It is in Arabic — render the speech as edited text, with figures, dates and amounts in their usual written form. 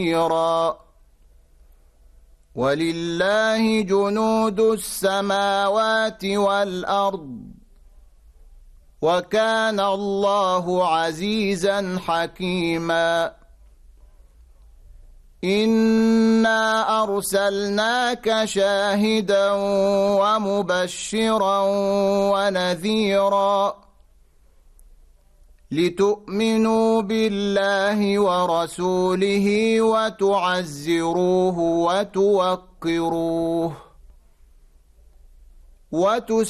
ولله جنود السماوات والأرض وكان الله عزيزا حكيما إنا أرسلناك شاهدا ومبشرا ونذيرا لتؤمنوا بالله ورسوله وتعزروه وتوقروه